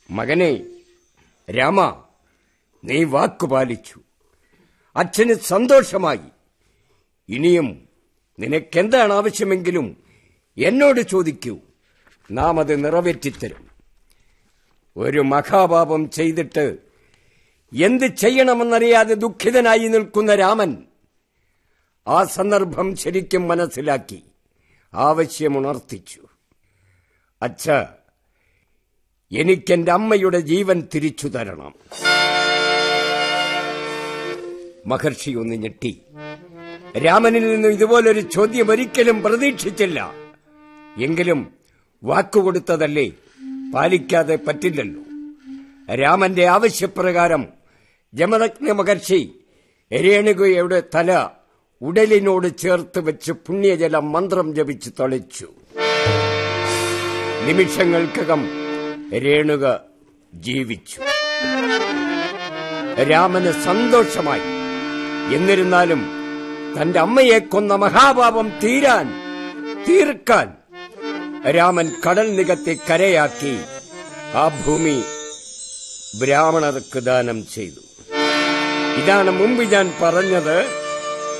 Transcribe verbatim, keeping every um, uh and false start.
മകനെ രാമ, നീ വാക്കുപാലിച്ചു. അച്ഛന് സന്തോഷമായി. ഇനിയും നിനക്കെന്താണ് ആവശ്യമെങ്കിലും എന്നോട് ചോദിക്കൂ, നാം അത് നിറവേറ്റിത്തരും. ഒരു മഹാപാപം ചെയ്തിട്ട് എന്ത് ചെയ്യണമെന്നറിയാതെ ദുഃഖിതനായി നിൽക്കുന്ന രാമൻ ആ സന്ദർഭം ശരിക്കും മനസ്സിലാക്കി ആവശ്യമുണർത്തിച്ചു. അച്ഛ, എനിക്കെന്റെ അമ്മയുടെ ജീവൻ തിരിച്ചു തരണം. മഹർഷി ഒന്ന് ഞെട്ടി. രാമനിൽ നിന്നും ഇതുപോലൊരു ചോദ്യം ഒരിക്കലും പ്രതീക്ഷിച്ചില്ല. എങ്കിലും വാക്കുകൊടുത്തതല്ലേ, പാലിക്കാതെ പറ്റില്ലല്ലോ. രാമന്റെ ആവശ്യപ്രകാരം ജമദഗ്നി മഹർഷി രേണുകയുടെ തല ഉടലിനോട് ചേർത്ത് വെച്ച് പുണ്യജലം മന്ത്രം ജപിച്ച് തളിച്ചു. നിമിഷങ്ങൾക്കകം രേണുക ജീവിച്ചു. രാമന് സന്തോഷമായി. എന്നിരുന്നാലും തന്റെ അമ്മയെ കൊന്ന മഹാപാപം തീരാൻ തീർക്കാൻ രാമൻ കടൽ നികത്തി കരയാക്കി ആ ഭൂമി ബ്രാഹ്മണർക്ക് ദാനം ചെയ്തു. ഇതാണ് മുമ്പ് ഞാൻ പറഞ്ഞത്.